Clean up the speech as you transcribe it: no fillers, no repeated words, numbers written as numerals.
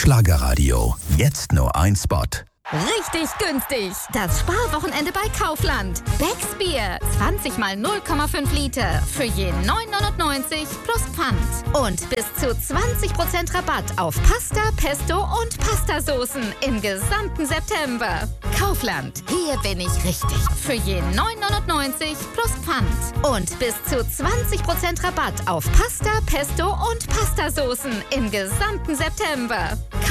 Schlagerradio. Jetzt nur ein Spot. Richtig günstig. Das Sparwochenende bei Kaufland. Becks Bier. 20 mal 0,5 Liter. Für je 9,99 plus Pfand. Und bis zu 20% Rabatt auf Pasta, Pesto und Pastasoßen im gesamten September. Kaufland. Hier bin ich richtig. Für je 9,99 plus Pfand. Und bis zu 20% Rabatt auf Pasta, Pesto und Pastasoßen im gesamten September.